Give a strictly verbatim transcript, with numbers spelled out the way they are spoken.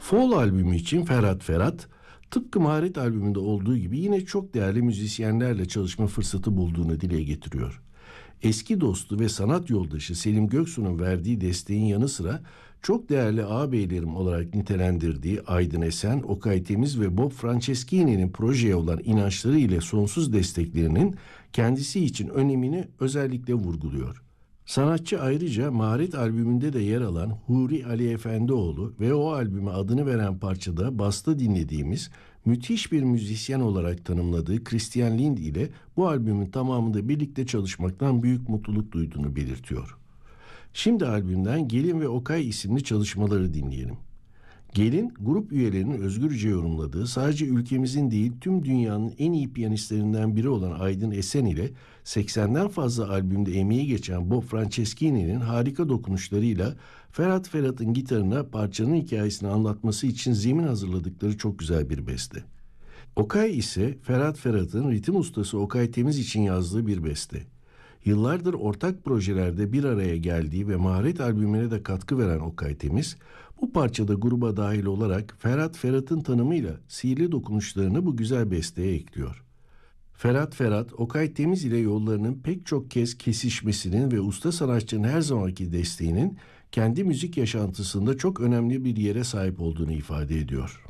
Fall albümü için Ferhat Ferhat, tıpkı Maharet albümünde olduğu gibi yine çok değerli müzisyenlerle çalışma fırsatı bulduğunu dile getiriyor. Eski dostu ve sanat yoldaşı Selim Göksu'nun verdiği desteğin yanı sıra çok değerli ağabeylerim olarak nitelendirdiği Aydın Esen, Okay Temiz ve Bob Franceschini'nin projeye olan inançları ile sonsuz desteklerinin kendisi için önemini özellikle vurguluyor. Sanatçı ayrıca Maharet albümünde de yer alan Huri Ali Efendioğlu ve o albüme adını veren parçada basta dinlediğimiz müthiş bir müzisyen olarak tanımladığı Christian Lind ile bu albümün tamamında birlikte çalışmaktan büyük mutluluk duyduğunu belirtiyor. Şimdi albümden Gelin ve Okay isimli çalışmaları dinleyelim. Gelin, grup üyelerinin özgürce yorumladığı, sadece ülkemizin değil tüm dünyanın en iyi piyanistlerinden biri olan Aydın Esen ile seksenden fazla albümde emeği geçen Bob Franceschini'nin harika dokunuşlarıyla Ferhat Ferhat'ın gitarına parçanın hikayesini anlatması için zemin hazırladıkları çok güzel bir beste. Okay ise Ferhat Ferhat'ın ritim ustası Okay Temiz için yazdığı bir beste. Yıllardır ortak projelerde bir araya geldiği ve Maharet albümüne de katkı veren Okay Temiz, bu parçada gruba dahil olarak Ferhat Ferhat'ın tanımıyla sihirli dokunuşlarını bu güzel besteye ekliyor. Ferhat Ferhat, Okay Temiz ile yollarının pek çok kez kesişmesinin ve usta sanatçının her zamanki desteğinin kendi müzik yaşantısında çok önemli bir yere sahip olduğunu ifade ediyor.